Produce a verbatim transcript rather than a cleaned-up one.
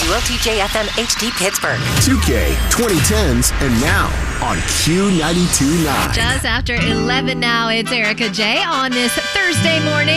W O T J F M H D Pittsburgh. two K, twenty tens, and now on Q ninety-two point nine. Just after eleven now, it's Erica J on this Thursday morning.